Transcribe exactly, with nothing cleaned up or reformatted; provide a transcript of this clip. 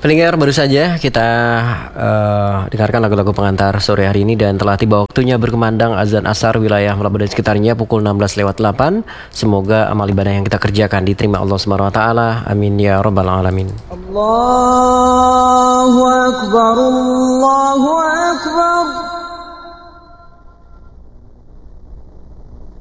Pendengar, baru saja kita uh, dengarkan lagu-lagu pengantar sore hari ini dan telah tiba waktunya berkumandang azan asar wilayah Melabu dan sekitarnya pukul enam belas lewat delapan. Semoga amal ibadah yang kita kerjakan diterima Allah Subhanahu wa taala. Amin ya rabbal alamin. Allahu akbar, Allahu akbar.